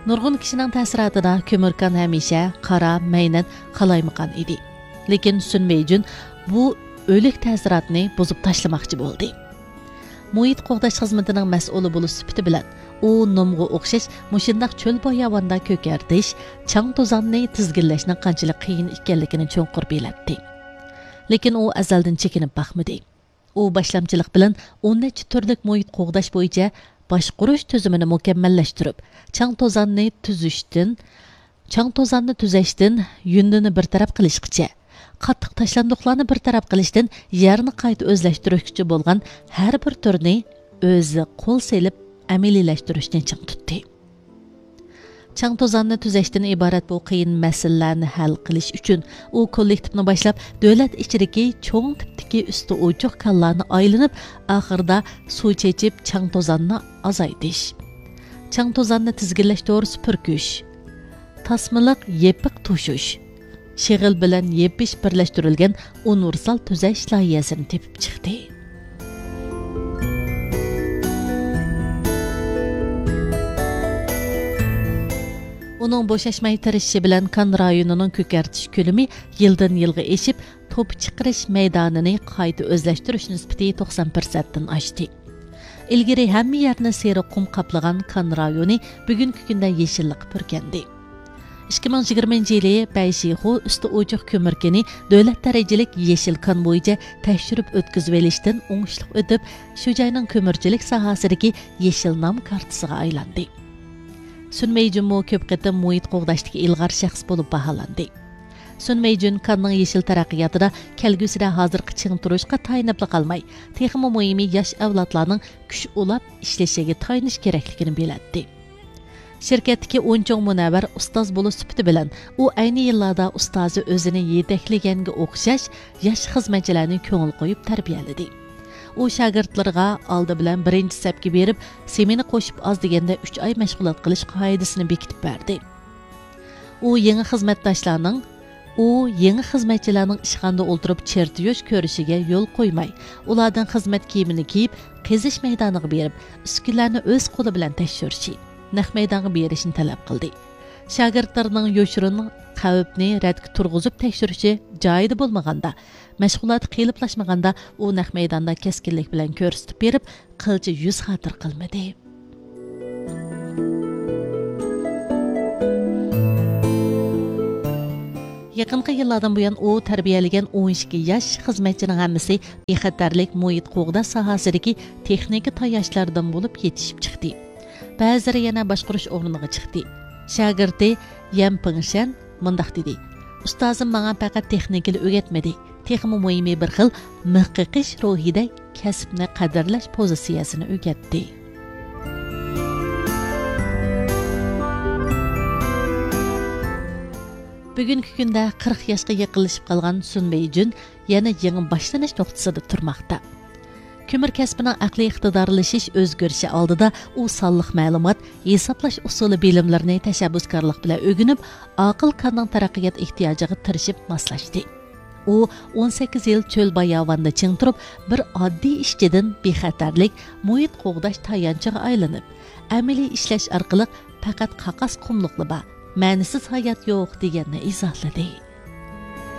Nurg'un kishining ta'siratida ko'mirkan hamisha qara, maynat, qalaymaqan edi. Lekin Sun Meijun bu o'lik ta'siratni buzib tashlamoqchi bo'ldi. Muhit qo'g'dash xizmatining mas'uli bo'lish sifati bilan u nomga o'xshash mushundaq cho'l boyavonda ko'kartish, chang to'zonni tizginlashning qanchalik qiyin ekanligini cho'nqur biladi. Lekin u azaldan chekinib baxmidi. U boshlamchilik bilan 10 necha turlik muhit qo'g'dash bo'yicha boshqurish tuzumini mukammallashtirib, chang to'zonni tuzashdan yundini bartaraf qilishgacha, qattiq tashlandiqlarni bartaraf qilishdan yerni qayta o'zlashtirishga bo'lgan har bir turni o'zi qo'l selib amaliyalashtirishni ching tutdi. Chang to'zonni tuzashdan iborat bu qiyin masalalarni hal qilish uchun u kollektivni boshlab davlat ichidagi cho'ng tipdagi usti o'choq kallarni aylanib, oxirida suv chechib chang to'zonni azaytish, chang to'zonni tizginlash to'g'risi purkish, tasmiliq yepiq tushish, shig'il bilan yepish birlashtirilgan universal tuzash loyihasini tepib chiqdi. Uning bo'shashmay tirishishi bilan Kan rayonining ko'kartish ko'lami yildan yilga eshib, to'p chiqarish maydonini qayta o'zlashtirish nisbati 90% dan oshdi. Ilgari hamma yerni seriq qum qaplagan Kan rayoni bugungi kunda yeshillik purkandi. 2020-yili Bayshixu usti o'choq ko'mirkini davlat darajalik yeshil kan bo'yicha tekshirib o'tkazib olishdan o'ngishli o'tib, shu joyning ko'mirchilik sohasidagi yeshil nom kartasiga aylandi. Sun Meijun ko'p qatim muhit qo'g'dashdagi ilg'or shaxs bo'lib baholandi. Sun Meijun kanning yeshil taraqqiyotida kelgusida hozirgi ching turishga tayinib qolmay, texmo muhimi yosh avlodlarning kuch ulab ishlashiga tayinish kerakligini biladi. Şirketdagi 10 cho'ng munavvar ustoz bo'lish sifati bilan u ayni yillarda ustozi o'zini yetakliganga o'xshash yosh xizmatchilarni ko'ngil qo'yib tarbiyaladi. U shogirdlarga oldi bilan birinchi safga berib, semini qo'shib oz deganda 3 oy mashg'ulot qilish qoidasini bekitib berdi. U yangi xizmatchilarning ishxonada o'ltirib chertiyosh ko'rishiga yo'l qo'ymay, ulardan xizmat kiyimini kiyib, qizish maydoniga berib, uskunlarni o'z qo'li bilan tekshirishi, naq maydonga berishni talab qildi. Shogirdlarning yoshirin qavibni radga turg'izib tekshirishi joyida bo'lmaganda, mashg'ulot qiyinlashmaganda u naq maydonda keskinlik bilan ko'rsatib berib, qilchi yuz xotir qilmadi. Yaqinqi yillardan buyon u tarbiyalagan 12 yosh xizmatchining hammasi bexatarlik muhit qo'g'dash sohasidagi texnika tayoshlardan bo'lib yetishib chiqdi. Ba'zilari yana boshqarish o'rniga chiqdi. Shogirdi Yan Pingshan mundaq dedi: "Ustozim menga faqat texnikani o'rgatmadi, texmo muhimi bir xil miqiqish ruhida kasbni qadrlash pozitsiyasini o'rgatdi." Bugungi kunda 40 yoshga yaqinlashib qolgan Sun Meijun yana yangi boshlanish nuqtasida turmoqda. Kömür kasbining aqliy iqtidorlashish o'zgarishi oldida u sonliq ma'lumot, hisoblash usuli bilimlarini tashabbuskorlik bilan o'rganib, aql kanning taraqqiyot ehtiyojiga tirishib moslashdi. U 18 yil cho'l bayovonda ching turib, bir oddiy ishchidan bexatarlik, muhit qo'g'dash tayanchiga aylanib, amaliy ishlash orqali faqat qaqas qumliqli ba, ma'nisiz hayot yo'q deganni izohladi.